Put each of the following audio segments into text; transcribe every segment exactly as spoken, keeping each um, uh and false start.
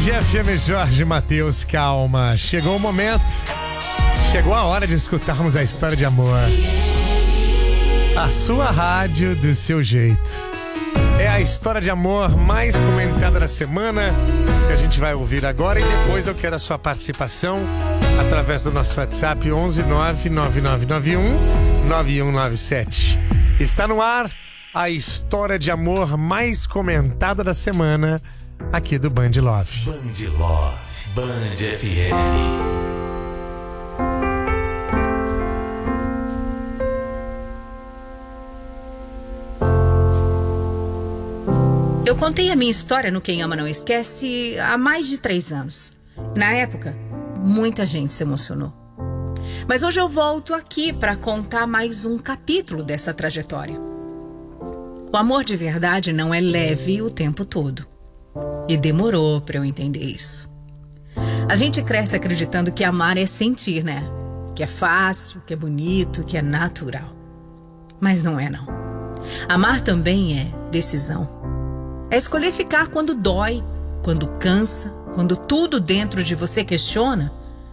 F M Jorge Mateus, calma. Chegou o momento. Chegou a hora de escutarmos a história de amor. A sua rádio do seu jeito. É a história de amor mais comentada da semana que a gente vai ouvir agora, e depois eu quero a sua participação através do nosso WhatsApp onze nove nove nove nove um nove um nove sete. Está no ar a história de amor mais comentada da semana aqui do Band Love. Band Love, Band F M. Eu contei a minha história no Quem Ama Não Esquece há mais de três anos. Na época, muita gente se emocionou. Mas hoje eu volto aqui para contar mais um capítulo dessa trajetória. O amor de verdade não é leve o tempo todo. E demorou para eu entender isso. A gente cresce acreditando que amar é sentir, né? Que é fácil, que é bonito, que é natural. Mas não é, não. Amar também é decisão. É escolher ficar quando dói, quando cansa, quando tudo dentro de você questiona.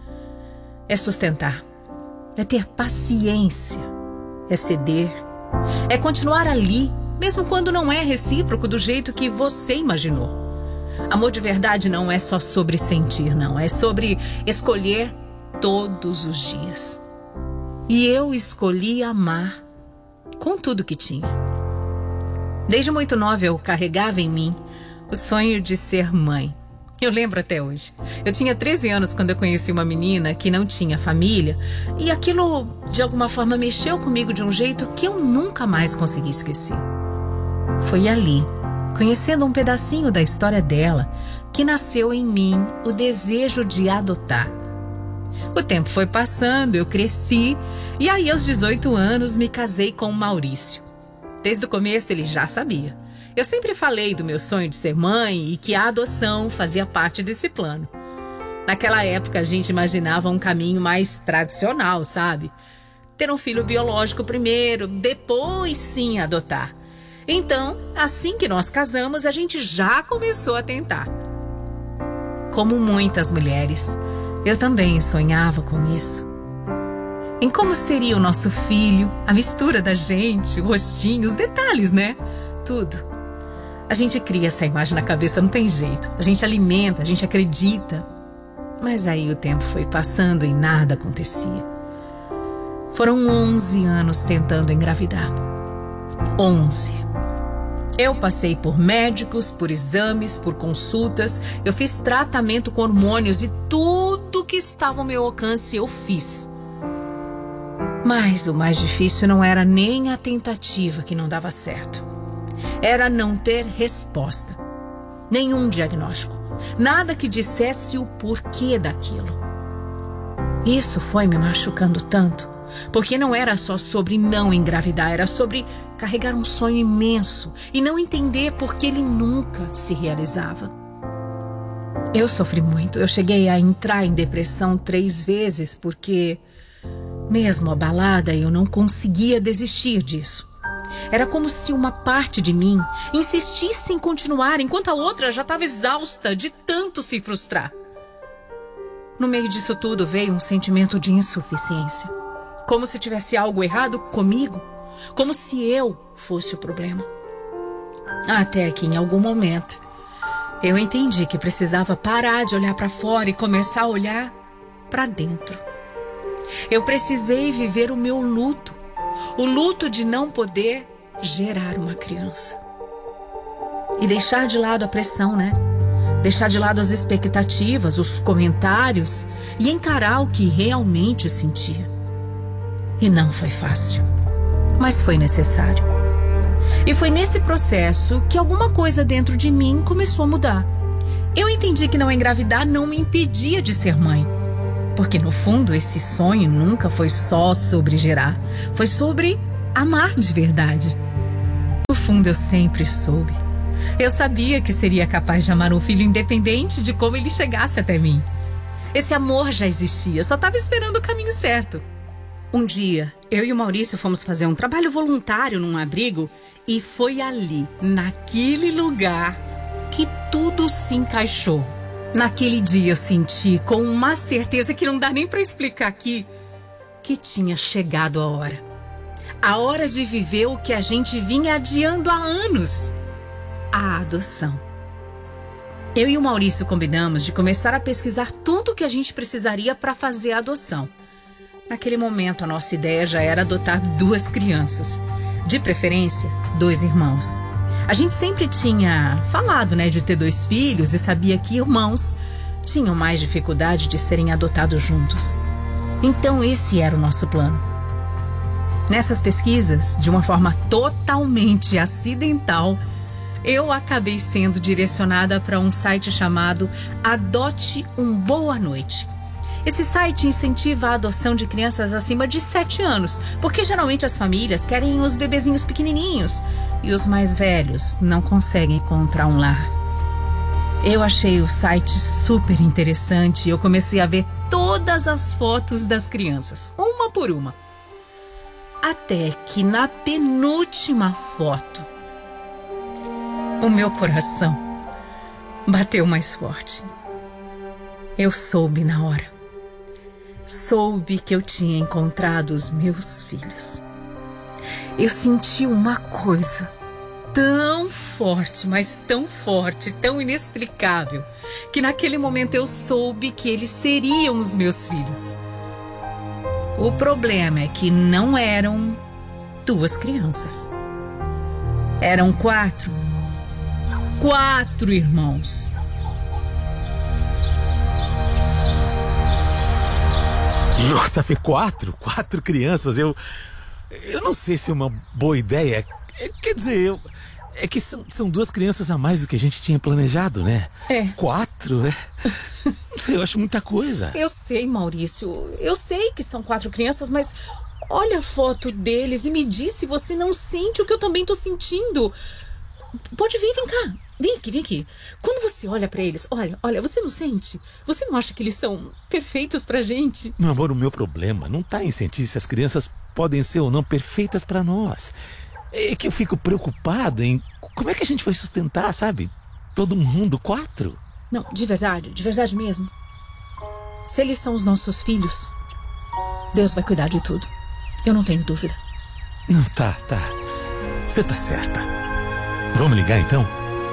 É sustentar. É ter paciência. É ceder. É continuar ali, mesmo quando não é recíproco do jeito que você imaginou. Amor de verdade não é só sobre sentir, não. É sobre escolher todos os dias. E eu escolhi amar com tudo que tinha. Desde muito nova eu carregava em mim o sonho de ser mãe. Eu lembro até hoje. Eu tinha treze anos quando eu conheci uma menina que não tinha família, e aquilo de alguma forma mexeu comigo de um jeito que eu nunca mais consegui esquecer. Foi ali, conhecendo um pedacinho da história dela, que nasceu em mim o desejo de adotar. O tempo foi passando, eu cresci, e aí aos dezoito anos me casei com o Maurício. Desde o começo ele já sabia. Eu sempre falei do meu sonho de ser mãe e que a adoção fazia parte desse plano. Naquela época a gente imaginava um caminho mais tradicional, sabe? Ter um filho biológico primeiro, depois sim adotar. Então, assim que nós casamos, a gente já começou a tentar. Como muitas mulheres, eu também sonhava com isso. Em como seria o nosso filho, a mistura da gente, o rostinho, os detalhes, né? Tudo. A gente cria essa imagem na cabeça, não tem jeito. A gente alimenta, a gente acredita. Mas aí o tempo foi passando e nada acontecia. Foram onze anos tentando engravidar. onze. Eu passei por médicos, por exames, por consultas. Eu fiz tratamento com hormônios e tudo que estava ao meu alcance eu fiz. Mas o mais difícil não era nem a tentativa que não dava certo. Era não ter resposta. Nenhum diagnóstico. Nada que dissesse o porquê daquilo. Isso foi me machucando tanto. Porque não era só sobre não engravidar. Era sobre carregar um sonho imenso e não entender por que ele nunca se realizava. Eu sofri muito. Eu cheguei a entrar em depressão três vezes porque... mesmo abalada, eu não conseguia desistir disso. Era como se uma parte de mim insistisse em continuar, enquanto a outra já estava exausta de tanto se frustrar. No meio disso tudo veio um sentimento de insuficiência. Como se tivesse algo errado comigo. Como se eu fosse o problema. Até que em algum momento eu entendi que precisava parar de olhar para fora e começar a olhar para dentro. Eu precisei viver o meu luto. O luto de não poder gerar uma criança. E deixar de lado a pressão, né? Deixar de lado as expectativas, os comentários e encarar o que realmente sentia. E não foi fácil, mas foi necessário. E foi nesse processo que alguma coisa dentro de mim começou a mudar. Eu entendi que não engravidar não me impedia de ser mãe. Porque no fundo esse sonho nunca foi só sobre gerar. Foi sobre amar de verdade. No fundo eu sempre soube. Eu sabia que seria capaz de amar um filho independente de como ele chegasse até mim. Esse amor já existia, só estava esperando o caminho certo. Um dia, eu e o Maurício fomos fazer um trabalho voluntário num abrigo e foi ali, naquele lugar, que tudo se encaixou. Naquele dia eu senti com uma certeza que não dá nem para explicar aqui que tinha chegado a hora. A hora de viver o que a gente vinha adiando há anos. A adoção. Eu e o Maurício combinamos de começar a pesquisar tudo o que a gente precisaria para fazer a adoção. Naquele momento, a nossa ideia já era adotar duas crianças. De preferência, dois irmãos. A gente sempre tinha falado, né, de ter dois filhos e sabia que irmãos tinham mais dificuldade de serem adotados juntos. Então, esse era o nosso plano. Nessas pesquisas, de uma forma totalmente acidental, eu acabei sendo direcionada para um site chamado Adote um Boa Noite. Esse site incentiva a adoção de crianças acima de sete anos, porque geralmente as famílias querem os bebezinhos pequenininhos e os mais velhos não conseguem encontrar um lar. Eu achei o site super interessante e eu comecei a ver todas as fotos das crianças, uma por uma. Até que na penúltima foto, o meu coração bateu mais forte. Eu soube na hora. Soube que eu tinha encontrado os meus filhos. Eu senti uma coisa tão forte, mas tão forte, tão inexplicável, que naquele momento eu soube que eles seriam os meus filhos. O problema é que não eram duas crianças. Eram quatro. Quatro irmãos. Nossa, foi quatro? Quatro crianças? Eu... Eu não sei se é uma boa ideia. Quer dizer, eu... É que são, são duas crianças a mais do que a gente tinha planejado, né? É. Quatro, é? Não sei, eu acho muita coisa. Eu sei, Maurício. Eu sei que são quatro crianças, mas olha a foto deles e me diz se você não sente o que eu também tô sentindo. Pode vir, vem cá. Vem aqui, vem aqui. Quando você olha pra eles, olha, olha, você não sente? Você não acha que eles são perfeitos pra gente? Meu amor, o meu problema não tá em sentir se as crianças podem ser ou não perfeitas pra nós. É que eu fico preocupado em como é que a gente vai sustentar, sabe? Todo mundo, quatro. Não, de verdade, de verdade mesmo. Se eles são os nossos filhos, Deus vai cuidar de tudo. Eu não tenho dúvida. Não, tá, tá. Você tá certa. Vamos ligar então?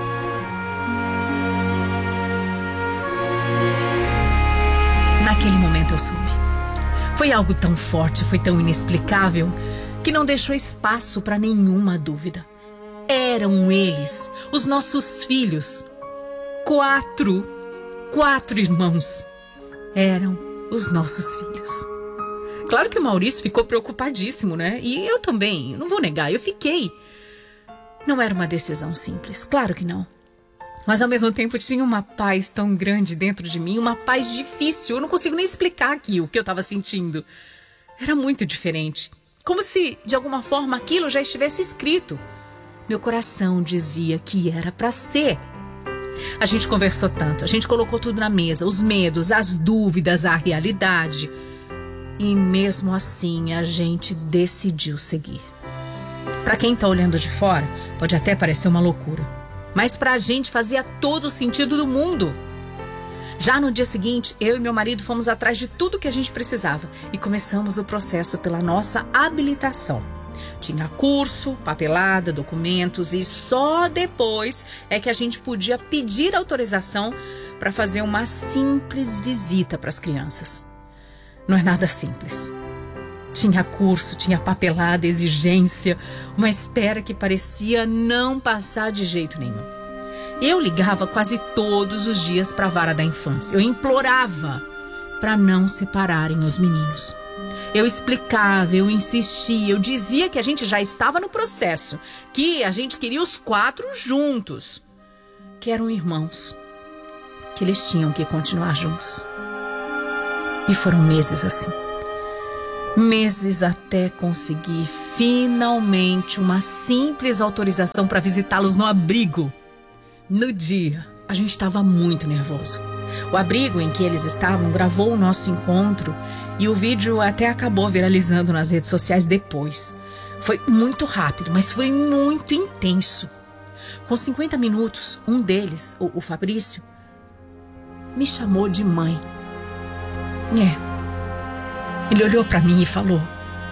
Naquele momento eu soube. Foi algo tão forte, foi tão inexplicável, que não deixou espaço para nenhuma dúvida. Eram eles, os nossos filhos. Quatro, quatro irmãos. Eram os nossos filhos. Claro que o Maurício ficou preocupadíssimo, né? E eu também, não vou negar, eu fiquei. Não era uma decisão simples, claro que não. Mas ao mesmo tempo tinha uma paz tão grande dentro de mim, uma paz difícil. Eu não consigo nem explicar aqui o que eu estava sentindo. Era muito diferente. Como se, de alguma forma, aquilo já estivesse escrito. Meu coração dizia que era para ser. A gente conversou tanto, a gente colocou tudo na mesa, os medos, as dúvidas, a realidade. E mesmo assim, a gente decidiu seguir. Para quem tá olhando de fora, pode até parecer uma loucura. Mas pra gente fazia todo o sentido do mundo. Já no dia seguinte, eu e meu marido fomos atrás de tudo que a gente precisava e começamos o processo pela nossa habilitação. Tinha curso, papelada, documentos e só depois é que a gente podia pedir autorização para fazer uma simples visita para as crianças. Não é nada simples. Tinha curso, tinha papelada, exigência, uma espera que parecia não passar de jeito nenhum. Eu ligava quase todos os dias para a vara da infância. Eu implorava para não separarem os meninos. Eu explicava, eu insistia, eu dizia que a gente já estava no processo, que a gente queria os quatro juntos, que eram irmãos, que eles tinham que continuar juntos. E foram meses assim. Meses até conseguir finalmente uma simples autorização para visitá-los no abrigo. No dia, a gente estava muito nervoso. O abrigo em que eles estavam gravou o nosso encontro e o vídeo até acabou viralizando nas redes sociais depois. Foi muito rápido, mas foi muito intenso. Com cinquenta minutos, um deles, o, o Fabrício, me chamou de mãe. É. Ele olhou para mim e falou: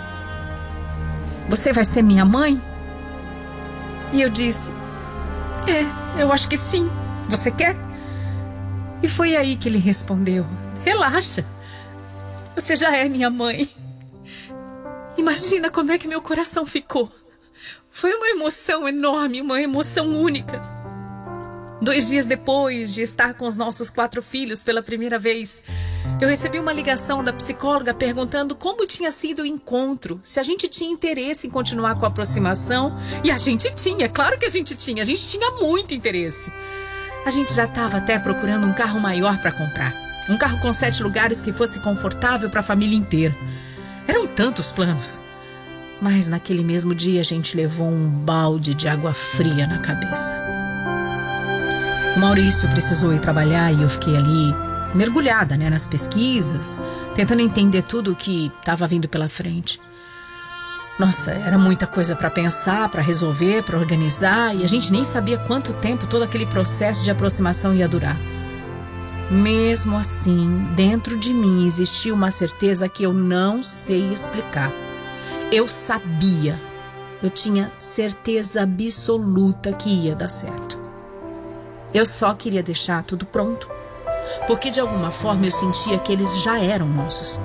"Você vai ser minha mãe?" E eu disse: "É, eu acho que sim. Você quer?" E foi aí que ele respondeu: "Relaxa, você já é minha mãe." Imagina como é que meu coração ficou. Foi uma emoção enorme, uma emoção única. Dois dias depois de estar com os nossos quatro filhos pela primeira vez, eu recebi uma ligação da psicóloga perguntando como tinha sido o encontro, se a gente tinha interesse em continuar com a aproximação. E a gente tinha, claro que a gente tinha, a gente tinha muito interesse. A gente já estava até procurando um carro maior para comprar. Um carro com sete lugares que fosse confortável para a família inteira. Eram tantos planos. Mas naquele mesmo dia a gente levou um balde de água fria na cabeça. O Maurício precisou ir trabalhar e eu fiquei ali mergulhada, né, nas pesquisas, tentando entender tudo o que estava vindo pela frente. Nossa, era muita coisa para pensar, para resolver, para organizar, e a gente nem sabia quanto tempo todo aquele processo de aproximação ia durar. Mesmo assim, dentro de mim existia uma certeza que eu não sei explicar. Eu sabia, eu tinha certeza absoluta que ia dar certo. Eu só queria deixar tudo pronto, porque de alguma forma eu sentia que eles já eram nossos.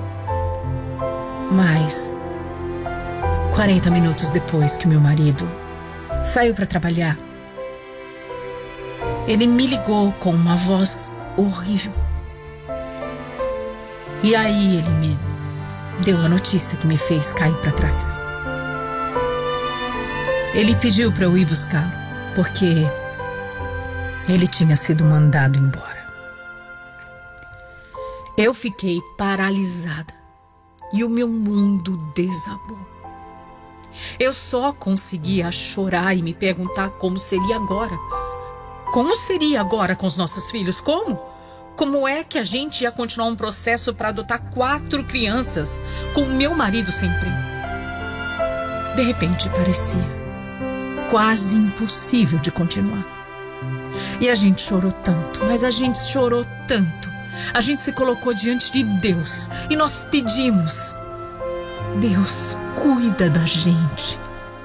Mas, quarenta minutos depois que meu marido saiu para trabalhar, ele me ligou com uma voz horrível. E aí ele me deu a notícia que me fez cair para trás. Ele pediu para eu ir buscá-lo, porque ele tinha sido mandado embora. Eu fiquei paralisada e o meu mundo desabou. Eu só conseguia chorar e me perguntar como seria agora. Como seria agora com os nossos filhos? Como? Como é que a gente ia continuar um processo para adotar quatro crianças com o meu marido sem emprego? De repente parecia quase impossível de continuar. E a gente chorou tanto, mas a gente chorou tanto. A gente se colocou diante de Deus e nós pedimos: Deus, cuida da gente.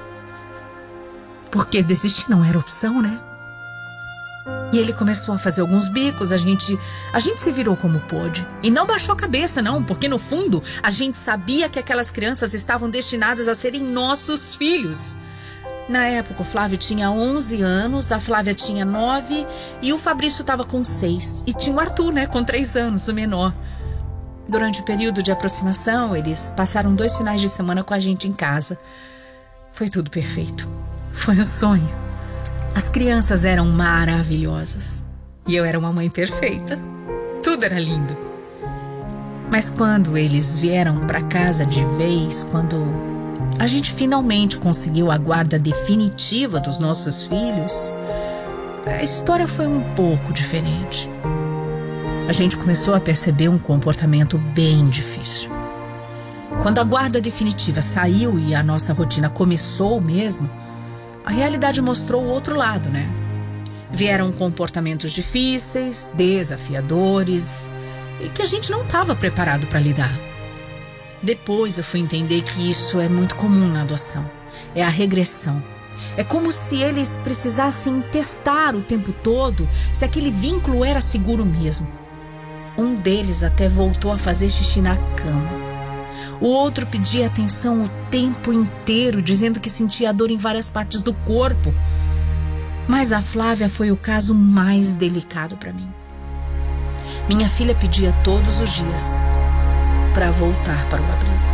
Porque desistir não era opção, né? E ele começou a fazer alguns bicos, a gente, a gente se virou como pôde. E não baixou a cabeça, não, porque no fundo a gente sabia que aquelas crianças estavam destinadas a serem nossos filhos. Na época o Flávio tinha onze anos, a Flávia tinha nove e o Fabrício estava com seis. E tinha o Arthur, né, com três anos, o menor. Durante o período de aproximação, eles passaram dois finais de semana com a gente em casa. Foi tudo perfeito. Foi um sonho. As crianças eram maravilhosas. E eu era uma mãe perfeita. Tudo era lindo. Mas quando eles vieram para casa de vez, quando a gente finalmente conseguiu a guarda definitiva dos nossos filhos, a história foi um pouco diferente. A gente começou a perceber um comportamento bem difícil. Quando a guarda definitiva saiu e a nossa rotina começou mesmo, a realidade mostrou o outro lado, né? Vieram comportamentos difíceis, desafiadores e que a gente não estava preparado para lidar. Depois eu fui entender que isso é muito comum na adoção. É a regressão. É como se eles precisassem testar o tempo todo se aquele vínculo era seguro mesmo. Um deles até voltou a fazer xixi na cama. O outro pedia atenção o tempo inteiro, dizendo que sentia dor em várias partes do corpo. Mas a Flávia foi o caso mais delicado para mim. Minha filha pedia todos os dias para voltar para o abrigo.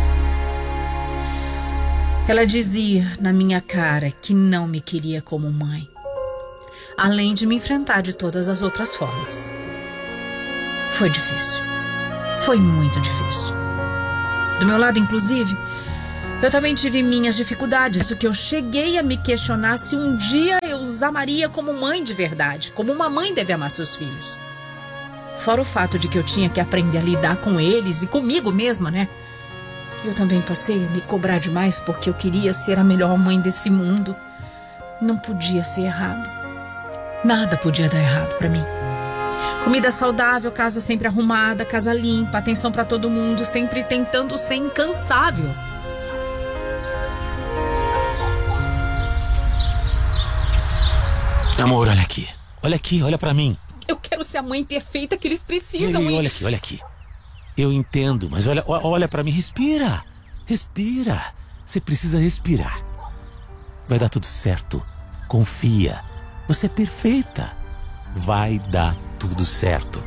Ela dizia na minha cara que não me queria como mãe, além de me enfrentar de todas as outras formas. Foi difícil. Foi muito difícil. Do meu lado, inclusive, eu também tive minhas dificuldades. Isso que eu cheguei a me questionar se um dia eu os amaria como mãe de verdade, como uma mãe deve amar seus filhos. Fora o fato de que eu tinha que aprender a lidar com eles e comigo mesma, né? Eu também passei a me cobrar demais porque eu queria ser a melhor mãe desse mundo. Não podia ser errado. Nada podia dar errado pra mim. Comida saudável, casa sempre arrumada, casa limpa, atenção pra todo mundo, sempre tentando ser incansável. Amor, olha aqui. Olha aqui, olha pra mim. Eu quero ser a mãe perfeita que eles precisam. Ei, e... olha aqui, olha aqui. Eu entendo, mas olha, olha pra mim, respira. Respira. Você precisa respirar. Vai dar tudo certo. Confia. Você é perfeita. Vai dar tudo certo.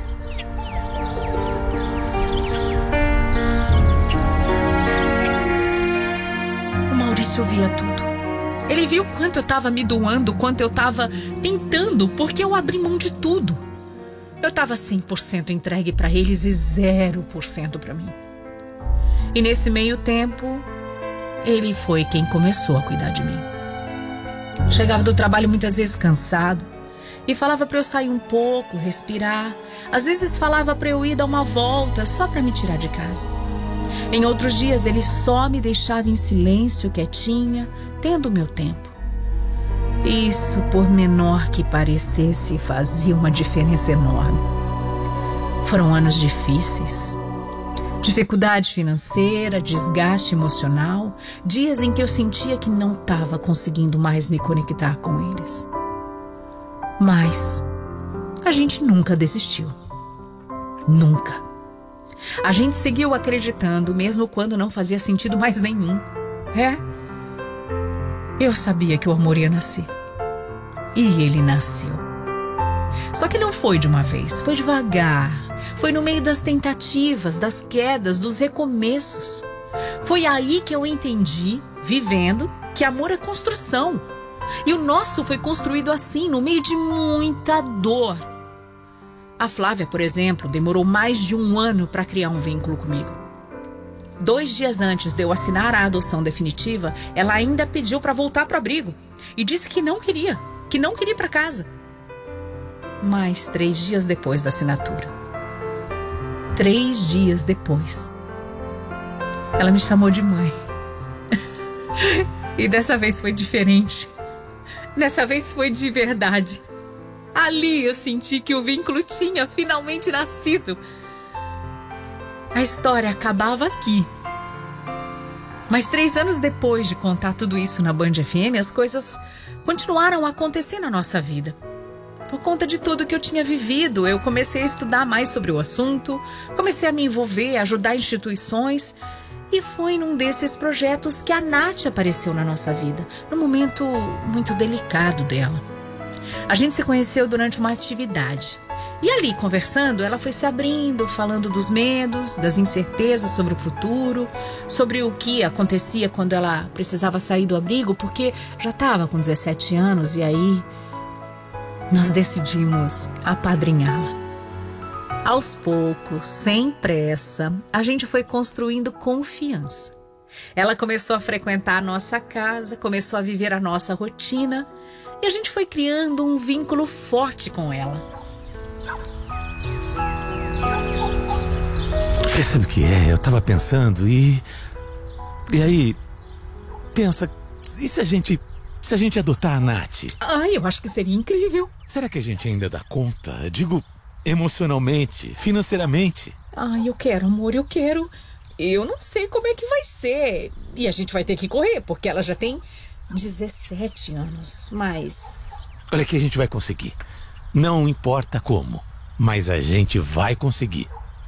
O Maurício via tudo. Ele viu quanto eu tava me doando, quanto eu tava tentando, porque eu abri mão de tudo. Eu tava cem por cento entregue pra eles e zero por cento pra mim. E nesse meio tempo, ele foi quem começou a cuidar de mim. Chegava do trabalho muitas vezes cansado e falava pra eu sair um pouco, respirar. Às vezes falava pra eu ir dar uma volta só pra me tirar de casa. Em outros dias, ele só me deixava em silêncio, quietinha, tendo o meu tempo. Isso, por menor que parecesse, fazia uma diferença enorme. Foram anos difíceis. Dificuldade financeira, desgaste emocional, dias em que eu sentia que não estava conseguindo mais me conectar com eles. Mas a gente nunca desistiu. Nunca. A gente seguiu acreditando, mesmo quando não fazia sentido mais nenhum. É. Eu sabia que o amor ia nascer. E ele nasceu. Só que não foi de uma vez, foi devagar. Foi no meio das tentativas, das quedas, dos recomeços. Foi aí que eu entendi, vivendo, que amor é construção. E o nosso foi construído assim, no meio de muita dor. A Flávia, por exemplo, demorou mais de um ano para criar um vínculo comigo. Dois dias antes de eu assinar a adoção definitiva, ela ainda pediu para voltar para o abrigo e disse que não queria, que não queria ir para casa. Mas três dias depois da assinatura, três dias depois, ela me chamou de mãe. E dessa vez foi diferente. Dessa vez foi de verdade. Ali eu senti que o vínculo tinha finalmente nascido. A história acabava aqui. Mas três anos depois de contar tudo isso na Band F M, as coisas continuaram a acontecer na nossa vida. Por conta de tudo que eu tinha vivido, eu comecei a estudar mais sobre o assunto, comecei a me envolver, a ajudar instituições. E foi num desses projetos que a Nath apareceu na nossa vida, num momento muito delicado dela. A gente se conheceu durante uma atividade. E ali, conversando, ela foi se abrindo, falando dos medos, das incertezas sobre o futuro, sobre o que acontecia quando ela precisava sair do abrigo, porque já estava com dezessete anos e aí nós decidimos apadrinhá-la. Aos poucos, sem pressa, a gente foi construindo confiança. Ela começou a frequentar a nossa casa, começou a viver a nossa rotina e a gente foi criando um vínculo forte com ela. Você sabe o que é? Eu tava pensando e... E aí, pensa, e se a gente... Se a gente adotar a Nath? Ai, eu acho que seria incrível. Será que a gente ainda dá conta? Digo, emocionalmente, financeiramente. Ai, eu quero, amor, eu quero. Eu não sei como é que vai ser. E a gente vai ter que correr, porque ela já tem dezessete anos, mas... Olha que a gente vai conseguir. Não importa como, mas a gente vai conseguir.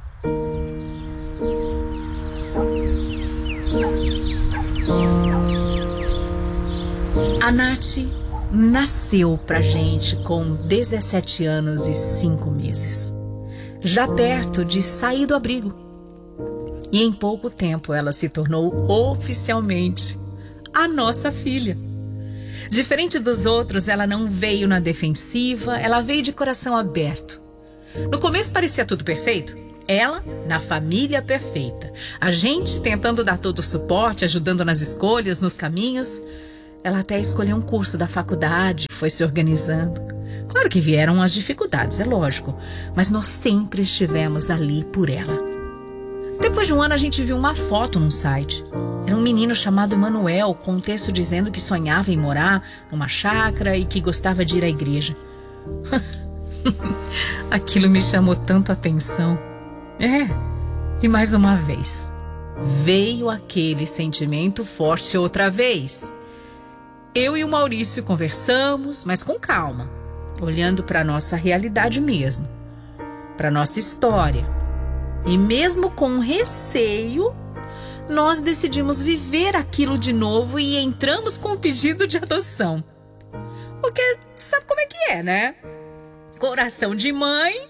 A Nath nasceu pra gente com dezessete anos e cinco meses. Já perto de sair do abrigo. E em pouco tempo ela se tornou oficialmente a nossa filha. Diferente dos outros, ela não veio na defensiva, ela veio de coração aberto. No começo parecia tudo perfeito. Ela na família perfeita. A gente tentando dar todo o suporte, ajudando nas escolhas, nos caminhos. Ela até escolheu um curso da faculdade, foi se organizando. Claro que vieram as dificuldades, é lógico, mas nós sempre estivemos ali por ela. Depois de um ano a gente viu uma foto num site. Era um menino chamado Emanuel, com um texto dizendo que sonhava em morar numa chácara e que gostava de ir à igreja. Aquilo me chamou tanto a atenção. É, e mais uma vez, veio aquele sentimento forte outra vez. Eu e o Maurício conversamos, mas com calma, olhando para a nossa realidade mesmo, para a nossa história. E mesmo com receio, nós decidimos viver aquilo de novo e entramos com o pedido de adoção. Porque sabe como é que é, né? Coração de mãe,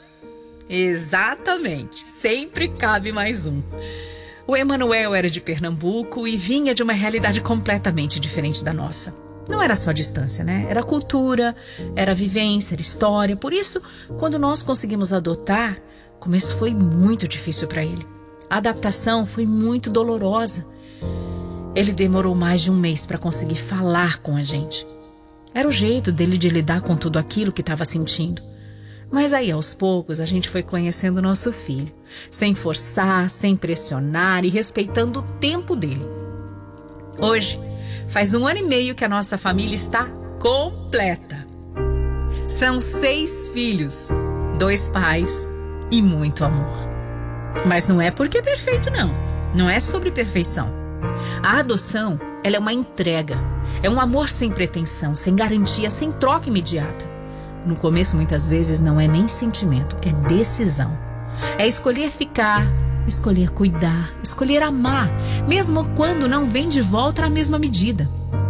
exatamente, sempre cabe mais um. O Emanuel era de Pernambuco e vinha de uma realidade completamente diferente da nossa. Não era só distância, né? Era cultura, era vivência, era história. Por isso, quando nós conseguimos adotar, o começo foi muito difícil para ele. A adaptação foi muito dolorosa. Ele demorou mais de um mês para conseguir falar com a gente. Era o jeito dele de lidar com tudo aquilo que estava sentindo. Mas aí, aos poucos, a gente foi conhecendo o nosso filho, sem forçar, sem pressionar e respeitando o tempo dele. Hoje, faz um ano e meio que a nossa família está completa. São seis filhos, dois pais e muito amor. Mas não é porque é perfeito, não. Não é sobre perfeição. A adoção, ela é uma entrega. É um amor sem pretensão, sem garantia, sem troca imediata. No começo, muitas vezes, não é nem sentimento, é decisão. É escolher ficar, escolher cuidar, escolher amar, mesmo quando não vem de volta na mesma medida.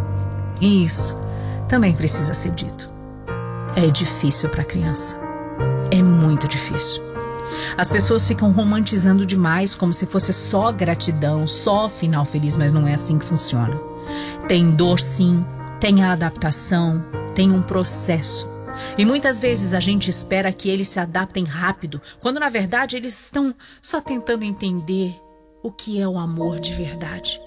E isso também precisa ser dito. É difícil para a criança. É muito difícil. As pessoas ficam romantizando demais como se fosse só gratidão, só final feliz, mas não é assim que funciona. Tem dor sim, tem a adaptação, tem um processo. E muitas vezes a gente espera que eles se adaptem rápido, quando na verdade eles estão só tentando entender o que é o amor de verdade.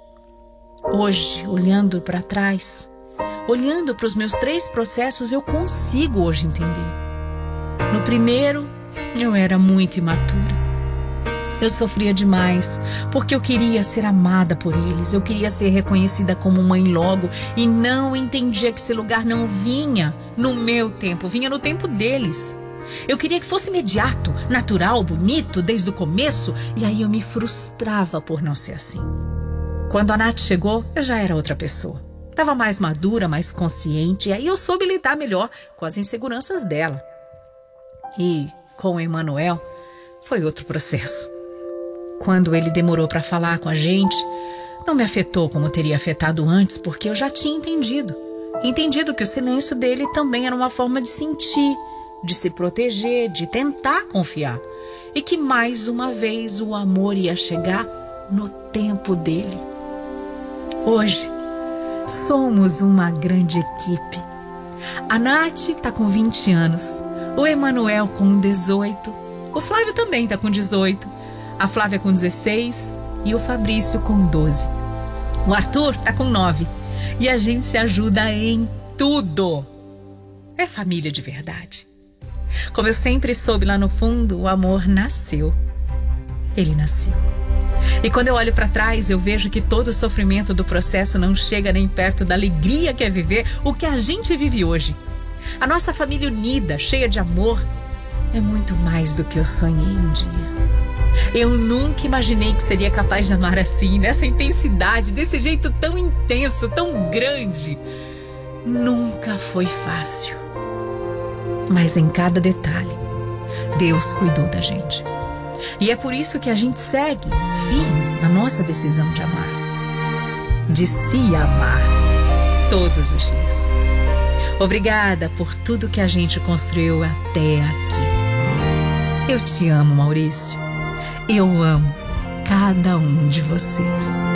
Hoje, olhando para trás, olhando para os meus três processos, eu consigo hoje entender. No primeiro, eu era muito imatura. Eu sofria demais, porque eu queria ser amada por eles. Eu queria ser reconhecida como mãe logo e não entendia que esse lugar não vinha no meu tempo, vinha no tempo deles. Eu queria que fosse imediato, natural, bonito, desde o começo, e aí eu me frustrava por não ser assim. Quando a Nath chegou, eu já era outra pessoa. Estava mais madura, mais consciente, e aí eu soube lidar melhor com as inseguranças dela. E com o Emanuel, foi outro processo. Quando ele demorou para falar com a gente, não me afetou como teria afetado antes, porque eu já tinha entendido. Entendido que o silêncio dele também era uma forma de sentir, de se proteger, de tentar confiar. E que mais uma vez o amor ia chegar no tempo dele. Hoje, somos uma grande equipe. A Nath está com vinte anos, o Emanuel com dezoito, o Flávio também está com dezoito, a Flávia com dezesseis e o Fabrício com doze. O Arthur está com nove e a gente se ajuda em tudo. É família de verdade. Como eu sempre soube lá no fundo, o amor nasceu. Ele nasceu. E quando eu olho para trás, eu vejo que todo o sofrimento do processo não chega nem perto da alegria que é viver o que a gente vive hoje. A nossa família unida, cheia de amor, é muito mais do que eu sonhei um dia. Eu nunca imaginei que seria capaz de amar assim, nessa intensidade, desse jeito tão intenso, tão grande. Nunca foi fácil. Mas em cada detalhe, Deus cuidou da gente. E é por isso que a gente segue firme na nossa decisão de amar. De se amar todos os dias. Obrigada por tudo que a gente construiu até aqui. Eu te amo, Maurício. Eu amo cada um de vocês.